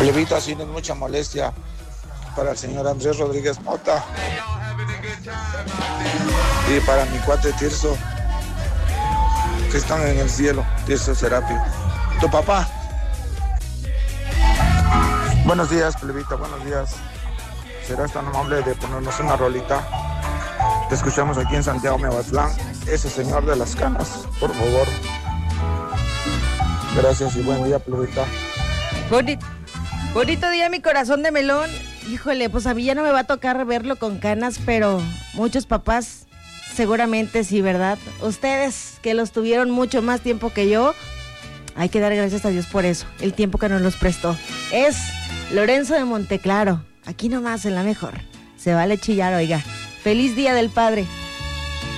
Plebito, así no es mucha molestia para el señor Andrés Rodríguez Mota y para mi cuate Tirso, que están en el cielo, Tirso Serapio. Tu papá. Buenos días, plebito, buenos días. ¿Serás tan amable de ponernos una rolita? Te escuchamos aquí en Santiago Mebatlán. Ese señor de las canas, por favor. Gracias y buen día, plebita. Bonito día, mi corazón de melón. Híjole, pues a mí ya no me va a tocar verlo con canas, pero muchos papás seguramente sí, ¿verdad? Ustedes que los tuvieron mucho más tiempo que yo, hay que dar gracias a Dios por eso, el tiempo que nos los prestó. Es Lorenzo de Monteclaro, aquí nomás en La Mejor. Se vale chillar, oiga. Feliz Día del Padre.